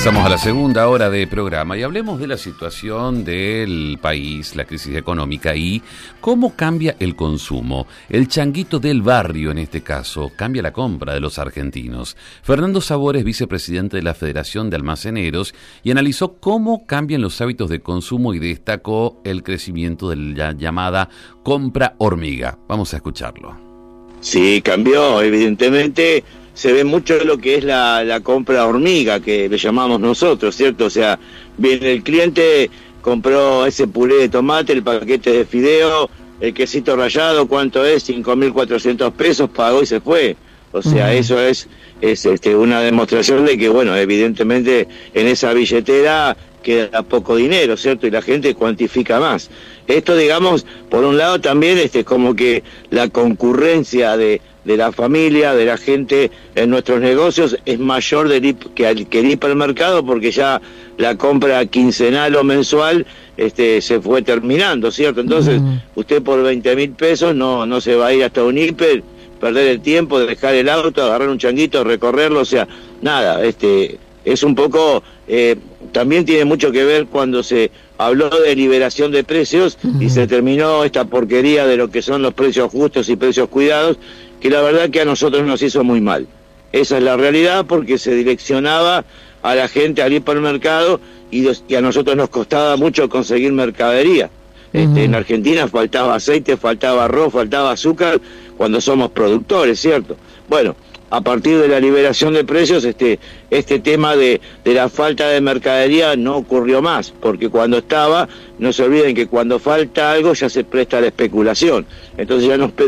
Ingresamos a la segunda hora de programa y hablemos de la situación del país, la crisis económica y cómo cambia el consumo. El changuito del barrio, en este caso, cambia la compra de los argentinos. Fernando Sabor es vicepresidente de la Federación de Almaceneros y analizó cómo cambian los hábitos de consumo y destacó el crecimiento de la llamada compra hormiga. Vamos a escucharlo. Sí, cambió, evidentemente. Se ve mucho lo que es la compra hormiga, que le llamamos nosotros, ¿cierto? O sea, viene el cliente, compró ese puré de tomate, el paquete de fideo, el quesito rallado, ¿cuánto es? 5.400 pesos, pagó y se fue. O sea, eso es una demostración de que, bueno, evidentemente en esa billetera queda poco dinero, ¿cierto? Y la gente cuantifica más. Esto, digamos, por un lado también como que la concurrencia de la familia, de la gente en nuestros negocios es mayor que el hipermercado, porque ya la compra quincenal o mensual se fue terminando, ¿cierto? Entonces, usted por 20.000 pesos no se va a ir hasta un hiper, perder el tiempo, dejar el auto, agarrar un changuito, recorrerlo, o sea, nada, es un poco, también tiene mucho que ver cuando se habló de liberación de precios y se terminó esta porquería de lo que son los precios justos y precios cuidados, que la verdad que a nosotros nos hizo muy mal. Esa es la realidad, porque se direccionaba a la gente al hipermercado y a nosotros nos costaba mucho conseguir mercadería. En Argentina faltaba aceite, faltaba arroz, faltaba azúcar cuando somos productores, ¿cierto? Bueno, a partir de la liberación de precios, este tema de la falta de mercadería no ocurrió más, porque cuando estaba, no se olviden que cuando falta algo ya se presta a la especulación. Entonces ya nos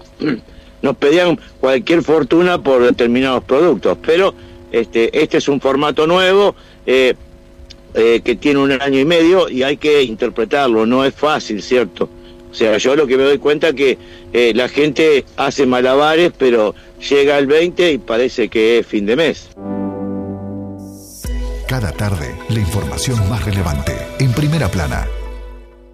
pedían cualquier fortuna por determinados productos, pero este es un formato nuevo que tiene 1 año y medio y hay que interpretarlo, no es fácil, ¿cierto? O sea, yo lo que me doy cuenta que la gente hace malabares, pero llega el 20 y parece que es fin de mes. Cada tarde, la información más relevante, en Primera Plana.